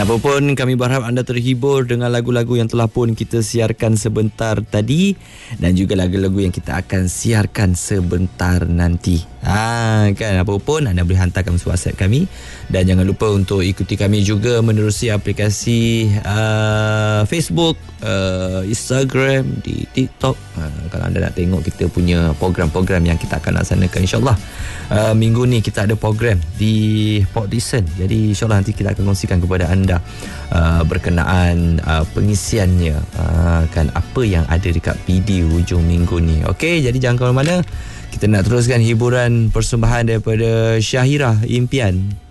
apa pun, kami berharap anda terhibur dengan lagu-lagu yang telah pun kita siarkan sebentar tadi dan juga lagu-lagu yang kita akan siarkan sebentar nanti. Kan, apa pun anda boleh hantarkan WhatsApp kami dan jangan lupa untuk ikuti kami juga menerusi aplikasi Facebook, Instagram, di TikTok. Kalau anda nak tengok kita punya program-program yang kita akan laksanakan, insyaAllah minggu ni kita ada program di Port Dickson. Jadi insyaAllah nanti kita akan kongsikan kepada anda berkenaan pengisiannya, kan apa yang ada dekat PD hujung minggu ni. Okey, jadi jangan ke mana-mana. Kita nak teruskan hiburan persembahan daripada Syahira Impian.